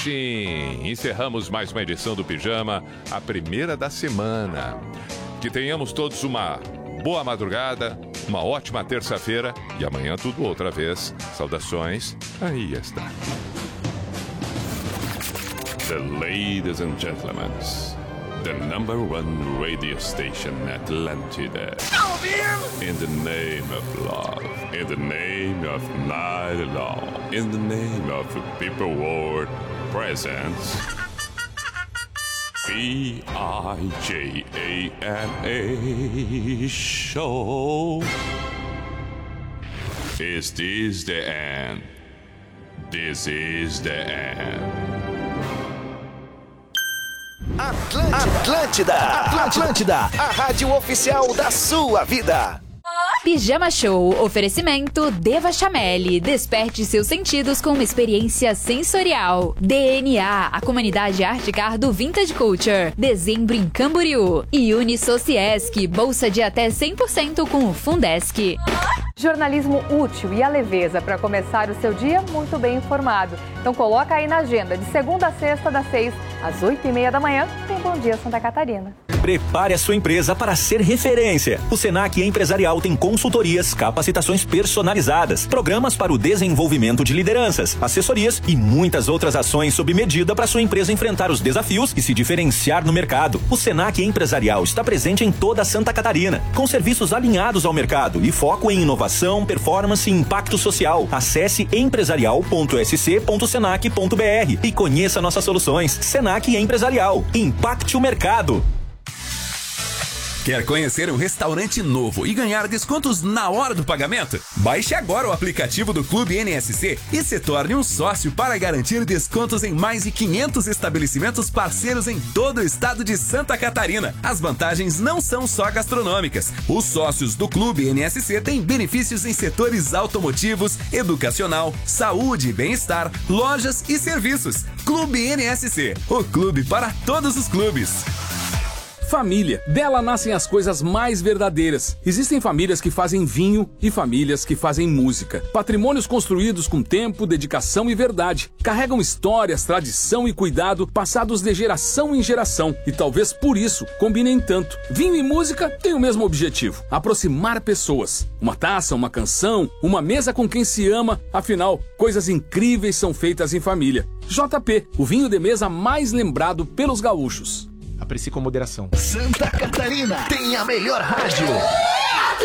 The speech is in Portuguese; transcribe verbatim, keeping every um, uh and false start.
assim encerramos mais uma edição do Pijama, a primeira da semana. Que tenhamos todos uma boa madrugada, uma ótima terça-feira e amanhã tudo outra vez. Saudações, aí está. The ladies and gentlemen, the number one radio station Atlantida. In the name of love, in the name of night long, in the name of people world presents B I J A N A show. Is this the end? This is the end. Atlântida, Atlântida, Atlântida, a rádio oficial da sua vida. Pijama Show, oferecimento Deva Chamele. Desperte seus sentidos com uma experiência sensorial. D N A, a comunidade Arte Car do Vintage Culture. Dezembro em Camboriú. E Unisociesc, bolsa de até cem por cento com o Fundesc. Jornalismo útil e a leveza para começar o seu dia muito bem informado. Então coloca aí na agenda, de segunda a sexta, das seis às oito e meia da manhã, tem Bom Dia Santa Catarina. Prepare a sua empresa para ser referência. O Senac Empresarial tem consultorias, capacitações personalizadas, programas para o desenvolvimento de lideranças, assessorias e muitas outras ações sob medida para sua empresa enfrentar os desafios e se diferenciar no mercado. O Senac Empresarial está presente em toda Santa Catarina, com serviços alinhados ao mercado e foco em inovação, performance e impacto social. Acesse empresarial ponto s c ponto senac ponto b r e conheça nossas soluções. Senac Empresarial. Impacte o mercado. Quer conhecer um restaurante novo e ganhar descontos na hora do pagamento? Baixe agora o aplicativo do Clube N S C e se torne um sócio para garantir descontos em mais de quinhentos estabelecimentos parceiros em todo o estado de Santa Catarina. As vantagens não são só gastronômicas. Os sócios do Clube N S C têm benefícios em setores automotivos, educacional, saúde e bem-estar, lojas e serviços. Clube N S C, o clube para todos os clubes. Família. Dela nascem as coisas mais verdadeiras. Existem famílias que fazem vinho e famílias que fazem música. Patrimônios construídos com tempo, dedicação e verdade. Carregam histórias, tradição e cuidado passados de geração em geração. E talvez por isso combinem tanto. Vinho e música têm o mesmo objetivo: aproximar pessoas. Uma taça, uma canção, uma mesa com quem se ama. Afinal, coisas incríveis são feitas em família. J P, o vinho de mesa mais lembrado pelos gaúchos. Aprecie com moderação. Santa Catarina tem a melhor rádio.